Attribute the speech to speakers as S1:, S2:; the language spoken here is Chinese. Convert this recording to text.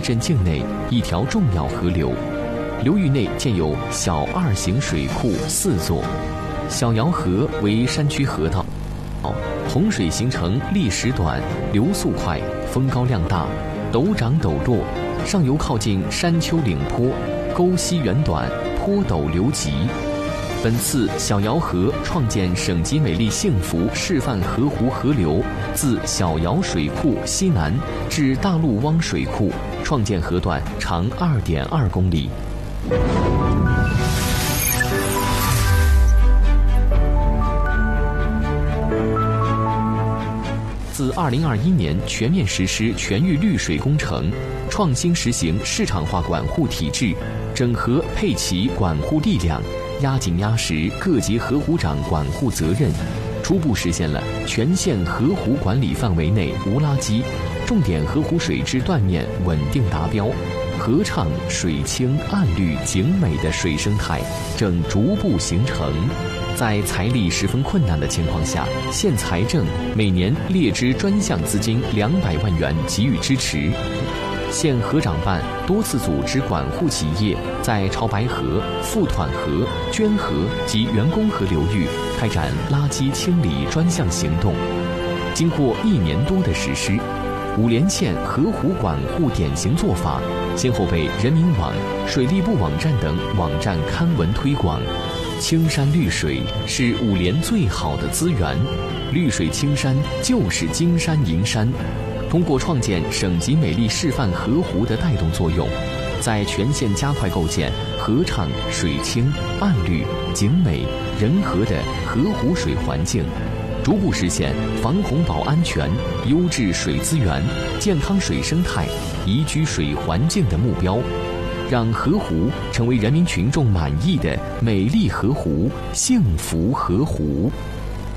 S1: 镇境内一条重要河流，流域内建有小2型水库4座。小瑶河为山区河道，洪水形成历时短，流速快，风高浪大，陡涨陡落，上游靠近山丘岭坡，沟溪远短，坡陡流急。本次小瑶河创建省级美丽幸福示范河湖河流，自小瑶水库西南至大陆汪水库，创建河段长2.2公里。自2021年全面实施全域绿水工程，创新实行市场化管护体制，整合配齐管护力量，压紧压实各级河湖长管护责任，初步实现了全县河湖管理范围内无垃圾，重点河湖水质断面稳定达标，河畅水清岸绿景美的水生态正逐步形成。在财力十分困难的情况下，县财政每年列支专项资金200万元给予支持。县河长办多次组织管护企业在潮白河、富团河、捐河及员工河流域开展垃圾清理专项行动。经过1年多的实施，五莲县河湖管护典型做法先后被人民网、水利部网站等网站刊文推广。青山绿水是五莲最好的资源，绿水青山就是金山银山。通过创建省级美丽示范河湖的带动作用，在全县加快构建河畅水清岸绿景美人和的河湖水环境，逐步实现防洪保安全、优质水资源、健康水生态、宜居水环境的目标，让河湖成为人民群众满意的美丽河湖、幸福河湖。